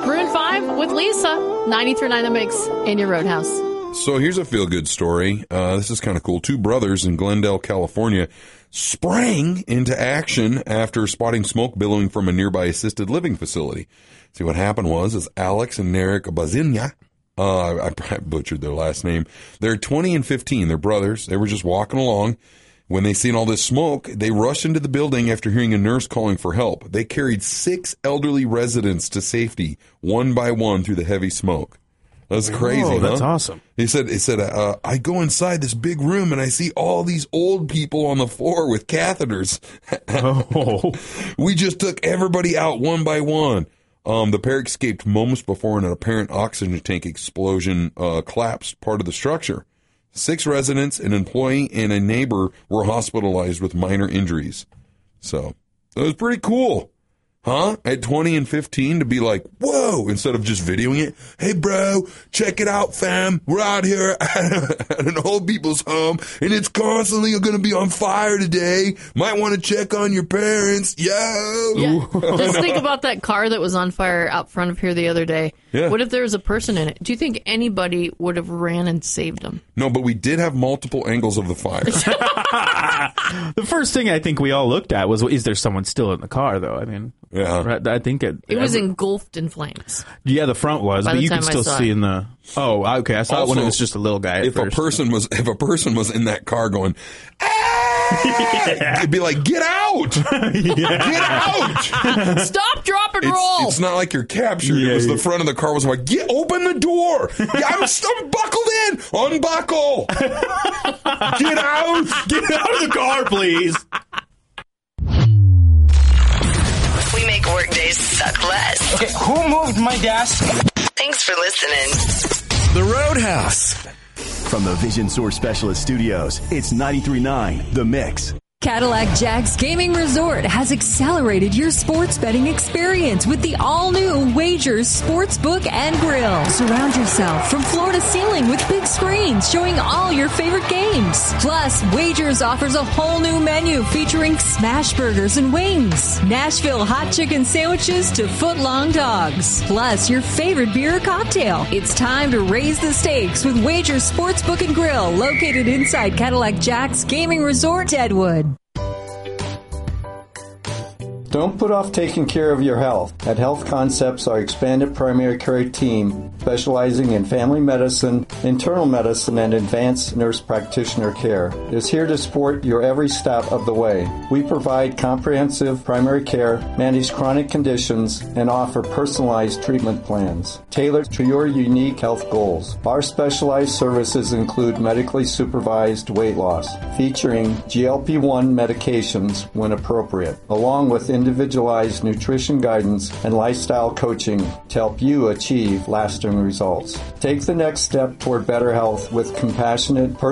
Maroon 5 with Lisa. 93.9 The Mix in your Roadhouse. So here's a feel-good story. This is kind of cool. Two brothers in Glendale, California, sprang into action after spotting smoke billowing from a nearby assisted living facility. See, what happened was Alex and Narek Bazinia, I butchered their last name. They're 20 and 15. They're brothers. They were just walking along. When they seen all this smoke, they rushed into the building after hearing a nurse calling for help. They carried 6 elderly residents to safety, one by one, through the heavy smoke. That's crazy, huh? That's awesome. He said, I go inside this big room and I see all these old people on the floor with catheters. We just took everybody out one by one. The pair escaped moments before an apparent oxygen tank explosion collapsed part of the structure. 6 residents, an employee, and a neighbor were hospitalized with minor injuries. So, that was pretty cool. Huh? At 20 and 15 to be like, whoa, instead of just videoing it. Hey, bro, check it out, fam. We're out here at an old people's home, and it's constantly going to be on fire today. Might want to check on your parents. Yo. Yeah. Just think about that car that was on fire out front of here the other day. Yeah. What if there was a person in it? Do you think anybody would have ran and saved them? No, but we did have multiple angles of the fire. The first thing I think we all looked at was, is there someone still in the car, though? I mean, yeah. I think it was engulfed in flames. Yeah, the front was, but you could still see in the. Oh, okay. I saw it when it was just a little guy. If a person was in that car going, it'd be like, get out! Get out! Stop, drop, and roll! It's not like you're captured. It was the front of the car was like, open the door! I'm buckled in! Unbuckle! Get out! Get out of the car, please! We make workdays suck less. Okay, who moved my desk? Thanks for listening. The Roadhouse. From the Vision Source Specialist Studios, it's 93.9 The Mix. Cadillac Jack's Gaming Resort has accelerated your sports betting experience with the all-new Wagers Sportsbook and Grill. Surround yourself from floor to ceiling with big screens showing all your favorite games. Plus, Wagers offers a whole new menu featuring smash burgers and wings, Nashville hot chicken sandwiches to foot-long dogs, plus your favorite beer or cocktail. It's time to raise the stakes with Wagers Sportsbook and Grill, located inside Cadillac Jack's Gaming Resort, Deadwood. Don't put off taking care of your health. At Health Concepts, our expanded primary care team, specializing in family medicine, internal medicine, and advanced nurse practitioner care, is here to support your every step of the way. We provide comprehensive primary care, manage chronic conditions, and offer personalized treatment plans tailored to your unique health goals. Our specialized services include medically supervised weight loss, featuring GLP-1 medications when appropriate, along with individualized nutrition guidance and lifestyle coaching to help you achieve lasting results. Take the next step toward better health with compassionate,